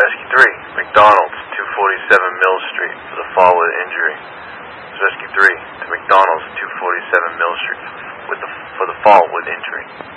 Rescue 3, McDonald's, 247 Mill Street, for the fall with injury. Rescue 3, to McDonald's, 247 Mill Street, for the fall with injury.